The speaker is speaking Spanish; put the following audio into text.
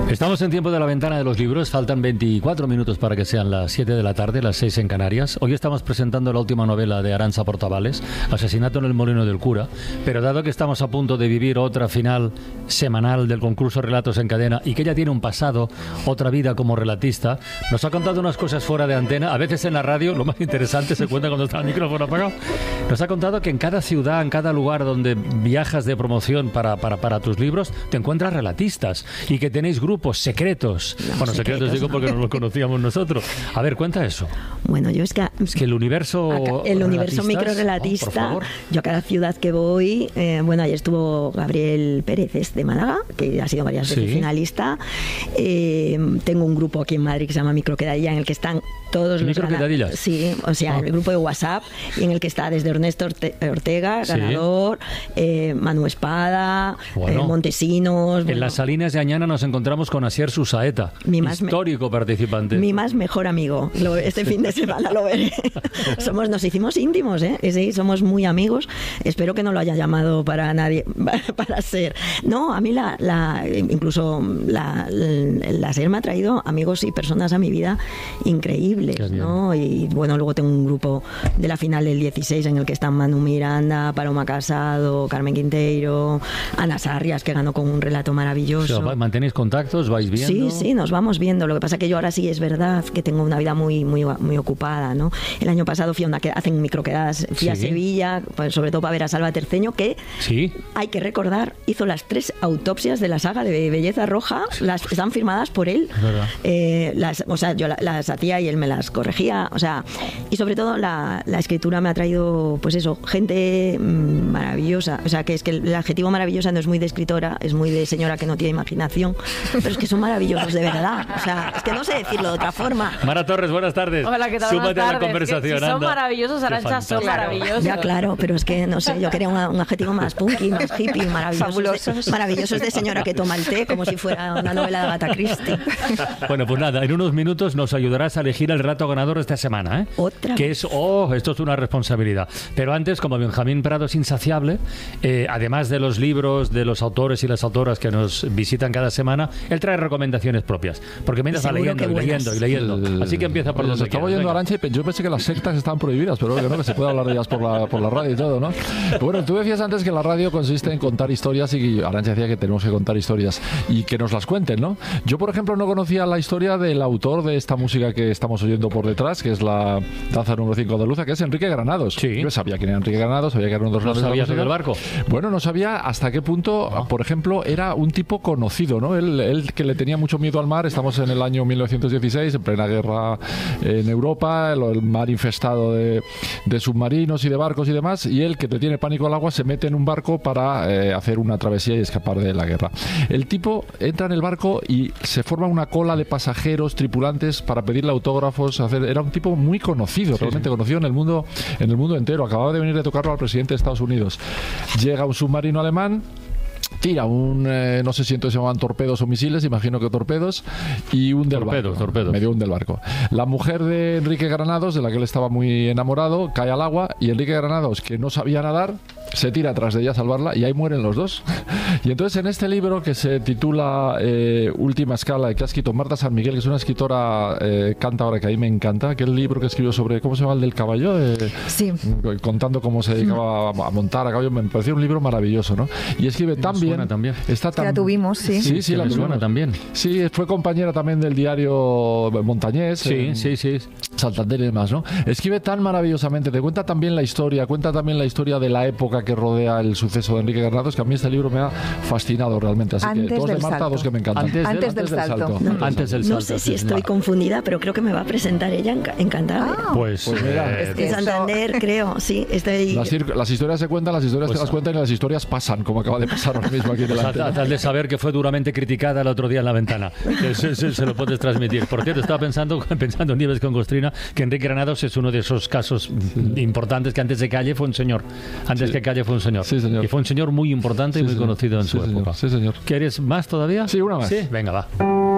Estamos en tiempo de la ventana de los libros. Faltan 24 minutos para que sean las 7 de la tarde, las 6 en Canarias. Hoy estamos presentando la última novela de Arantxa Portavales, Asesinato en el Molino del Cura. Pero dado que estamos a punto de vivir otra final semanal del concurso Relatos en Cadena y que ella tiene un pasado, otra vida como relatista, nos ha contado unas cosas fuera de antena. A veces en la radio, lo más interesante se cuenta cuando está el micrófono apagado. Nos ha contado que en cada ciudad, en cada lugar donde viajas de promoción para tus libros, te encuentras relatistas y que tenéis grupos secretos. No, bueno, secretos digo porque no los conocíamos nosotros. A ver, cuenta eso. Bueno, yo es que el universo microrelatista, yo a cada ciudad que voy, bueno, ayer estuvo Gabriel Pérez de Málaga, que ha sido varias veces finalista. Tengo un grupo aquí en Madrid que se llama Microquedadilla, en el que están todos los ¿Microquedadillas? Sí, o sea, el grupo de WhatsApp, y en el que está desde Ernesto Ortega, ganador, Manu Espada, Montesinos. En las Salinas de Añana nos encontramos con Asier Susaeta, histórico participante. Mi más mejor amigo. Este fin de semana lo veré. Nos hicimos íntimos, sí, somos muy amigos. Espero que no lo haya llamado para nadie, para ser. No, a mí incluso la SER me ha traído amigos y personas a mi vida increíbles, ¿no? Y bueno, luego tengo un grupo de la final del 16 en el que están Manu Miranda, Paloma Casado, Carmen Quinteiro, Ana Sarrias, que ganó con un relato maravilloso. O sea, ¿mantenéis contactos? ¿Vais viendo? Sí, nos vamos viendo. Lo que pasa es que yo ahora sí es verdad que tengo una vida muy ocupada, ¿no? El año pasado fui a hacen microquedadas, fui a Sevilla, pues, sobre todo para ver a Salva Terceño, que hay que recordar, hizo las 3 autopsias de la saga de Belleza Roja, están firmadas por él. O sea, yo las hacía y él me las corregía, o sea, y sobre todo la escritura me ha traído, pues eso, gente maravillosa. O sea, que es que el adjetivo maravillosa no es muy de escritora, es muy de señora que no tiene imaginación, pero es que son maravillosos de verdad. O sea, es que no sé decirlo de otra forma. Mara Torres, buenas tardes. Hola, ¿qué tal? Súmate a la conversación. Si son maravillosos, Arantxa, son maravillosos. Ya, claro, pero es que no sé, yo quería un adjetivo más punky, más hippie, maravillosos de señora que toma el té, como si fuera una novela de Agatha Christie. Bueno, pues nada, en unos minutos nos ayudarás a elegir el relato ganador de esta semana, Otra que vez. Esto es una responsabilidad. Pero antes, como Benjamín Prado es insaciable, además de los libros, de los autores y las autoras que nos visitan cada semana, él trae recomendaciones propias, porque mientras va leyendo. Así que empieza por donde estaba oyendo Arantxa y yo pensé que las sectas estaban prohibidas, pero que no, que se puede hablar de ellas por la radio y todo, ¿no? Bueno, tú decías antes que la radio consiste en contar historias y Arantxa decía que tenemos que contar historias y que nos las cuenten, ¿no? Yo, por ejemplo, no conocía la historia del autor de esta música que estamos oyendo por detrás, que es la danza número 5 de Luza, que es Enrique Granados. Sí. Yo sabía quién era Enrique Granados, sabía que era uno de los ¿No sabías del barco? Bueno, no sabía hasta qué punto, por ejemplo, era un tipo conocido, ¿no? Él que le tenía mucho miedo al mar. Estamos en el año 1916, en plena guerra en Europa, el mar infestado de submarinos y de barcos y demás, y él, que le tiene pánico al agua, se mete en un barco para hacer una travesía y escapar de la guerra. El tipo entra en el barco y se forma una cola de pasajeros, tripulantes, para pedirle autógrafos. Era un tipo muy conocido, realmente conocido en el mundo entero. Acababa de venir de tocarlo al presidente de Estados Unidos. Llega un submarino alemán, tira no sé si entonces se llamaban torpedos o misiles, imagino que torpedos, y hunde el barco. Medio hunde el barco. La mujer de Enrique Granados, de la que él estaba muy enamorado, cae al agua, y Enrique Granados, que no sabía nadar, se tira atrás de ella a salvarla, y ahí mueren los dos. Y entonces en este libro, que se titula Última Escala, que ha escrito Marta San Miguel, que es una escritora cántabra que a mí me encanta, que es el libro que escribió sobre, ¿cómo se llama? El del caballo, sí, contando cómo se dedicaba a montar a caballo. Me pareció un libro maravilloso, ¿no? Y escribe tan bien. También. La tuvimos, sí. Sí, la suena también. Sí, fue compañera también del diario Montañés. Sí. Santander y demás, ¿no? Escribe tan maravillosamente, te cuenta también la historia de la época que rodea el suceso de Enrique Granados, que a mí este libro me ha fascinado realmente. Así antes que dos de Marta, salto. dos que me encantan. Antes del salto. Antes del salto. No sé si estoy confundida, pero creo que me va a presentar ella en Cantabria. Pues mira, en Santander, creo, sí. Las historias se cuentan, las historias te las cuentan y las historias pasan, como acaba de pasar ahora mismo aquí delante. Tal de saber que fue duramente criticada el otro día en La Ventana. Se lo puedes transmitir. Por cierto, estaba pensando Nieves con Costrina, que Enrique Granados es uno de esos casos importantes, que antes de Calle fue un señor. Sí, señor. Y fue un señor muy importante y muy conocido en su época. Sí, señor. ¿Quieres más todavía? Sí, una más. Sí, venga, va.